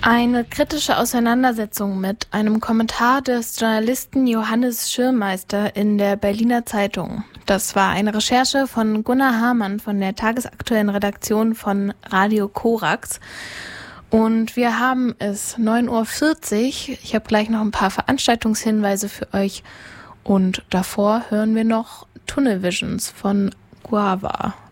Eine kritische Auseinandersetzung mit einem Kommentar des Journalisten Johannes Schirmeister in der Berliner Zeitung. Das war eine Recherche von Gunnar Hamann von der tagesaktuellen Redaktion von Radio Korax. Und wir haben es 9:40 Uhr. Ich habe gleich noch ein paar Veranstaltungshinweise für euch. Und davor hören wir noch Tunnel Visions von Guava.